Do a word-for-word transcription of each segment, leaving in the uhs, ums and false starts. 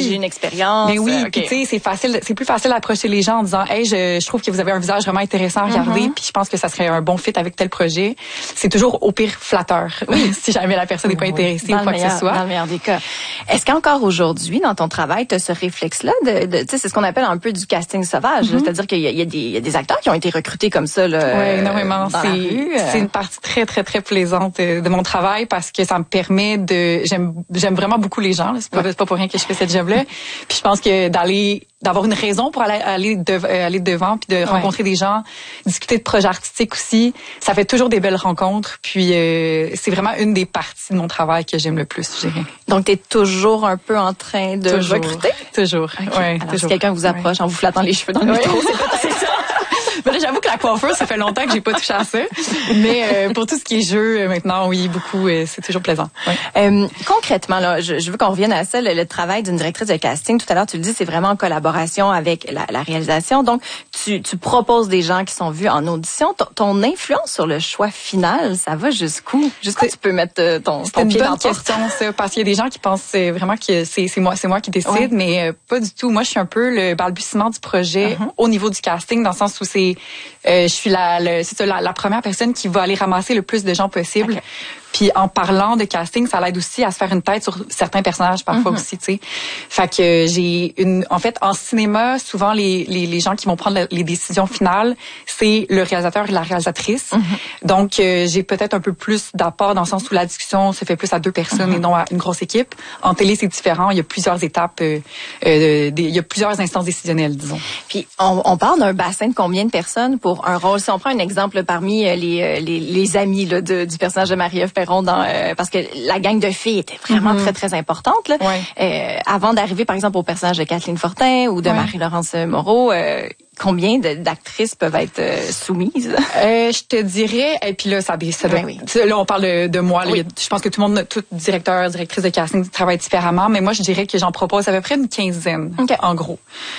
j'ai une expérience. Mais oui, okay. puis tu sais, c'est facile, c'est plus facile d'approcher les gens en disant, hey, je, je trouve que vous avez un visage vraiment intéressant à regarder, mm-hmm. puis je pense que ça serait un bon fit avec tel projet. C'est toujours au pire flatteur, oui. si jamais la personne n'est pas intéressée dans ou quoi meilleur, que ce soit. Dans le meilleur des cas. Est-ce qu'encore aujourd'hui, dans ton travail, tu as ce réflexe-là de, de tu sais, c'est ce qu'on appelle un peu du casting sauvage, mm-hmm. c'est-à-dire qu'il y a, il y, a des, il y a des acteurs qui ont été recrutés comme ça, là. Oui, énormément. Dans c'est, la rue, euh... c'est une partie très, très, très plaisante de mon travail parce que ça me permet de, j'aime, j'aime vraiment beaucoup les gens, là. C'est pas, c'est pas pour rien que je fais cette job-là. Puis je pense que d'aller, d'avoir une raison pour aller, aller, de, aller devant puis de ouais. rencontrer des gens, discuter de projets artistiques aussi, ça fait toujours des belles rencontres. Puis euh, c'est vraiment une des parties de mon travail que j'aime le plus, je dirais. Donc t'es toujours un peu en train de toujours, recruter? Toujours. Okay. Ouais, Alors, toujours. si quelqu'un vous approche ouais. en vous flattant les cheveux dans le ouais. métro, c'est peut-être ça. Mais là, j'avoue que la coiffure, ça fait longtemps que j'ai pas touché à ça. Mais euh, pour tout ce qui est jeu, maintenant, oui, beaucoup, euh, c'est toujours plaisant. Oui. Euh, concrètement, là, je, je veux qu'on revienne à ça, le, le travail d'une directrice de casting. Tout à l'heure, tu le dis, c'est vraiment en collaboration avec la, la réalisation. Donc, tu, tu proposes des gens qui sont vus en audition. Ton, ton influence sur le choix final, ça va jusqu'où? Jusqu'où tu peux mettre ton, ton pied dans ton... C'est une bonne question, ça, parce qu'il y a des gens qui pensent vraiment que c'est, c'est moi, c'est moi qui décide, ouais. mais euh, pas du tout. Moi, je suis un peu le balbutiement du projet uh-huh. au niveau du casting, dans le sens où c'est Euh, je suis la, le, c'est ça, la, la première personne qui va aller ramasser le plus de gens possible. Okay. Puis en parlant de casting, ça l'aide aussi à se faire une tête sur certains personnages parfois mm-hmm. aussi, tu sais. Fait que j'ai une, en fait, en cinéma, souvent les les, les gens qui vont prendre les décisions finales, c'est le réalisateur et la réalisatrice. Mm-hmm. Donc euh, j'ai peut-être un peu plus d'apport dans le sens où la discussion se fait plus à deux personnes mm-hmm. et non à une grosse équipe. En télé, c'est différent. Il y a plusieurs étapes, euh, euh, des, il y a plusieurs instances décisionnelles, disons. Puis on, on parle d'un bassin de combien de personnes pour un rôle? Si on prend un exemple parmi les les, les amis là, de, du personnage de Marie-Ève Perron dans euh, parce que la gang de filles était vraiment mm-hmm. très très importante là. Ouais. Euh, avant d'arriver par exemple au personnage de Kathleen Fortin ou de ouais. Marie-Laurence Moreau, euh, combien de, d'actrices peuvent être euh, soumises? Euh, je te dirais, et puis là, ça, ça doit, oui, oui. là, on parle de, de moi. Là, oui. Je pense que tout le monde, tout directeur, directrice de casting travaille différemment, mais moi, je dirais que j'en propose à peu près une quinzaine, okay. en gros.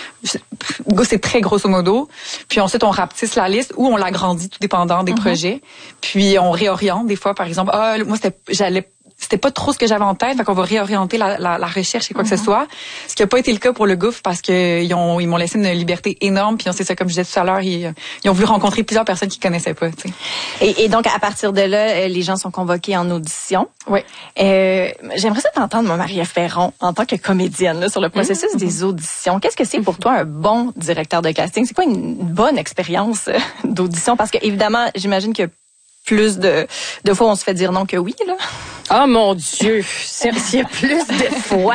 C'est très grosso modo. Puis ensuite, on rapetisse la liste ou on l'agrandit, tout dépendant des mm-hmm. projets. Puis on réoriente des fois, par exemple, ah, moi, c'était, j'allais c'était pas trop ce que j'avais en tête, fait qu'on va réorienter la, la, la recherche et quoi mm-hmm. que ce soit. Ce qui a pas été le cas pour le Gouffre parce que ils ont ils m'ont laissé une liberté énorme, puis c'est ça comme je disais tout à l'heure, ils, ils ont voulu rencontrer plusieurs personnes qu'ils connaissaient pas, tu sais. Et, et donc à partir de là, les gens sont convoqués en audition. Oui. Euh, j'aimerais ça t'entendre, moi, Marie-Ève Perron, en tant que comédienne là, sur le processus mm-hmm. des auditions. Qu'est-ce que c'est pour toi un bon directeur de casting? C'est quoi une bonne expérience d'audition? Parce que évidemment, j'imagine que plus de, de fois on se fait dire non que oui, là. Oh mon Dieu, s'il y a plus de fois.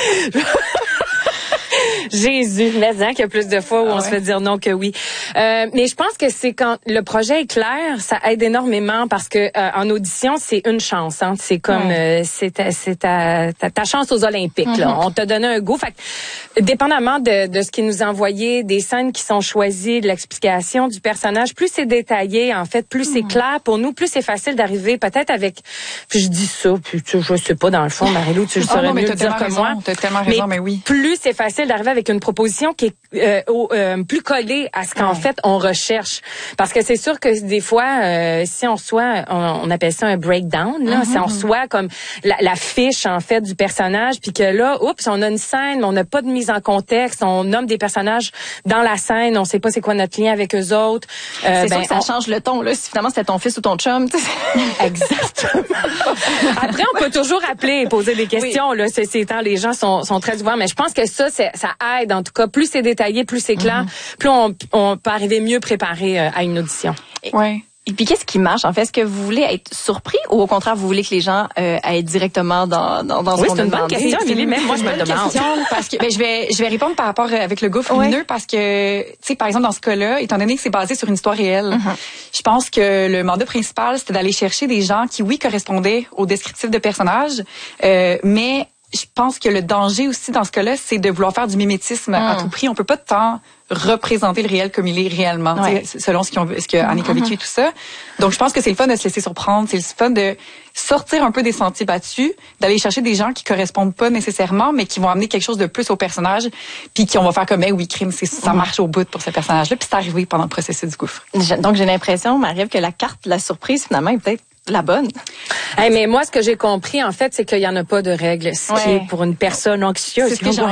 Jésus, mais hein, qu'il y a plus de fois où ah on ouais. se fait dire non que oui. Euh, mais je pense que c'est quand le projet est clair, ça aide énormément parce que euh, en audition, c'est une chance. Hein. C'est comme ouais. euh, c'est ta, c'est ta, ta, ta chance aux Olympiques. Mm-hmm. Là. On t'a donné un go. Fait que, dépendamment de, de ce qui nous a envoyé, des scènes qui sont choisies, de l'explication du personnage, plus c'est détaillé, en fait, plus mm-hmm. c'est clair pour nous, plus c'est facile d'arriver peut-être avec. Puis je dis ça, puis tu, je sais pas dans le fond, Marie-Lou, tu le saurais oh non, mieux le dire que raison, moi. T'as tellement raison, mais, mais oui. Plus c'est facile d'arriver avec une proposition qui est euh, au, euh, plus collée à ce qu'en ouais. fait on recherche. Parce que c'est sûr que des fois, euh, si on reçoit, on, on appelle ça un breakdown, là, mm-hmm. si on reçoit comme la, la fiche en fait du personnage, puis que là, oups, on a une scène, mais on n'a pas de mise en contexte, on nomme des personnages dans la scène, on sait pas c'est quoi notre lien avec eux autres. Euh, c'est ben, sûr que ça on... change le ton là. Si finalement c'était ton fils ou ton chum. Exactement. Après, on peut toujours appeler et poser des questions. Oui. Là, ceci étant, les gens sont, sont très ouverts, mais je pense que ça, c'est, ça aide. En tout cas, plus c'est détaillé, plus c'est clair, mm-hmm. plus on, on peut arriver mieux préparé euh, à une audition. Oui. Et puis, qu'est-ce qui marche? En fait, est-ce que vous voulez être surpris ou au contraire, vous voulez que les gens euh, aillent directement dans, dans, dans ce oui, qu'on c'est une bonne question, Amélie. Même moi, je me demande. Parce que, ben, je vais, je vais répondre par rapport avec le Gouffre lumineux ouais. parce que, tu sais, par exemple, dans ce cas-là, étant donné que c'est basé sur une histoire réelle, mm-hmm. je pense que le mandat principal, c'était d'aller chercher des gens qui, oui, correspondaient au descriptif de personnages, euh, mais je pense que le danger aussi dans ce cas-là, c'est de vouloir faire du mimétisme mm. à tout prix. On peut pas tant représenter le réel comme il est réellement, ouais. selon ce, qu'ils ont, ce que Annick a vécu mm-hmm. et tout ça. Donc, je pense que c'est le fun de se laisser surprendre, c'est le fun de sortir un peu des sentiers battus, d'aller chercher des gens qui correspondent pas nécessairement, mais qui vont amener quelque chose de plus au personnage, puis qui on va faire comme, hey, oui, crime, c'est, ça marche au bout pour ce personnage-là, puis c'est arrivé pendant le processus du Gouffre. Donc, j'ai l'impression, Marie-Ève, que la carte de la surprise, finalement, est peut-être la bonne. Hey, mais moi, ce que j'ai compris, en fait, c'est qu'il y en a pas de règle. Ce qui ouais. est pour une personne anxieuse. C'est ce que